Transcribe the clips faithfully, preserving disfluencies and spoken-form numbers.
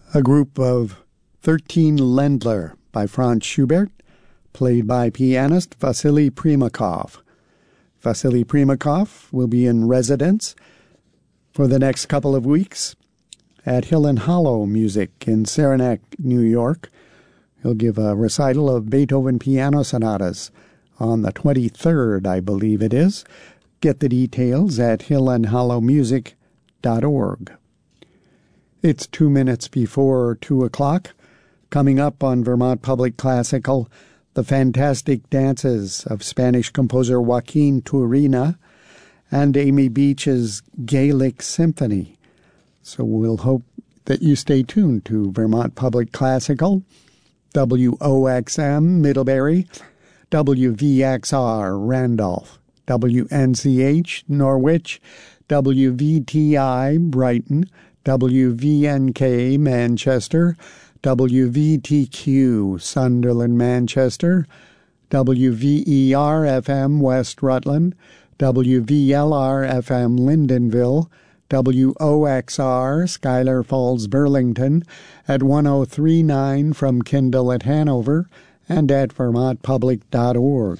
a group of thirteen Ländler by Franz Schubert, played by pianist Vasily Primakov. Vasily Primakov will be in residence for the next couple of weeks at Hill and Hollow Music in Saranac, New York. He'll give a recital of Beethoven piano sonatas on the twenty-third, I believe it is. Get the details at hill and hollow music dot org. It's two minutes before two o'clock. Coming up on Vermont Public Classical, the fantastic dances of Spanish composer Joaquin Turina and Amy Beach's Gaelic Symphony. So we'll hope that you stay tuned to Vermont Public Classical, W O X M Middlebury, W V X R Randolph, W N C H Norwich, W V T I Brighton, W V N K Manchester, W V T Q Sunderland Manchester, W V E R F M West Rutland, W V L R F M Lyndonville, W O X R Schuyler Falls Burlington, at one oh three point nine from Kindle at Hanover, and at vermont public dot org.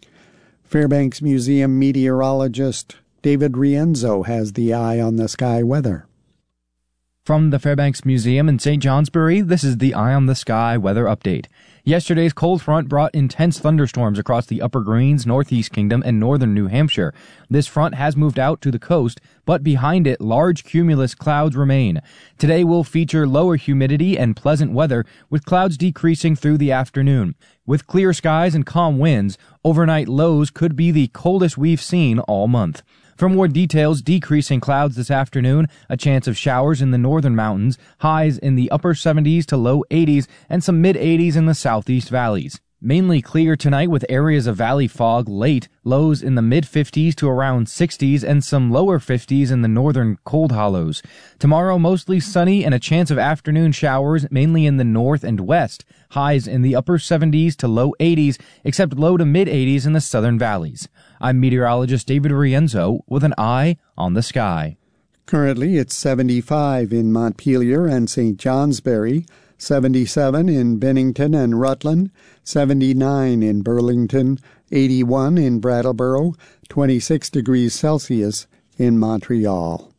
Fairbanks Museum meteorologist David Rienzo has the eye on the sky weather. From the Fairbanks Museum in Saint Johnsbury, this is the Eye on the Sky weather update. Yesterday's cold front brought intense thunderstorms across the Upper Greens, Northeast Kingdom, and northern New Hampshire. This front has moved out to the coast, but behind it, large cumulus clouds remain. Today will feature lower humidity and pleasant weather, with clouds decreasing through the afternoon. With clear skies and calm winds, overnight lows could be the coldest we've seen all month. For more details, decreasing clouds this afternoon, a chance of showers in the northern mountains, highs in the upper seventies to low eighties, and some mid-eighties in the southeast valleys. Mainly clear tonight with areas of valley fog late, lows in the mid-fifties to around sixties, and some lower fifties in the northern cold hollows. Tomorrow, mostly sunny and a chance of afternoon showers, mainly in the north and west. Highs in the upper seventies to low eighties, except low to mid-eighties in the southern valleys. I'm meteorologist David Rienzo with an eye on the sky. Currently, it's seventy-five in Montpelier and Saint Johnsbury, seventy-seven in Bennington and Rutland, seventy-nine in Burlington, eighty-one in Brattleboro, twenty-six degrees Celsius in Montreal.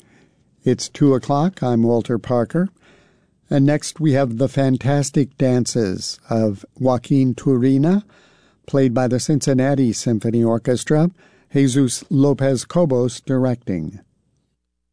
It's two o'clock. I'm Walter Parker. And next we have the fantastic dances of Joaquin Turina, played by the Cincinnati Symphony Orchestra, Jesus Lopez Cobos directing.